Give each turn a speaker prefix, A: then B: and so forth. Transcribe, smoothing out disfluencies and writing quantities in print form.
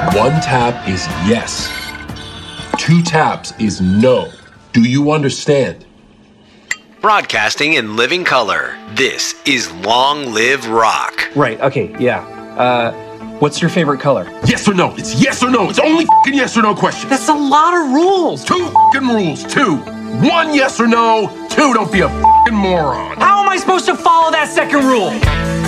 A: One tap is yes. Two taps is no. Do you understand?
B: Broadcasting in living color, this is Long Live Rock.
C: Right, okay, yeah. What's your favorite color?
A: Yes or no? It's yes or no. It's only f***ing yes or no question.
C: That's a lot of rules.
A: Two f***ing rules. Two. One yes or no. Two, don't be a f***ing moron.
C: How am I supposed to follow that second rule?